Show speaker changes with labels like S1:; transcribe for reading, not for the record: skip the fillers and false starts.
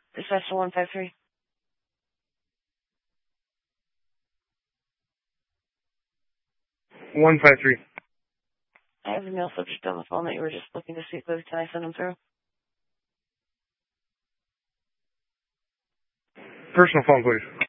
S1: Dispatcher 153. I have a male subject on the phone that you were just looking to speak with. Can I send him through?
S2: Personal phone, please.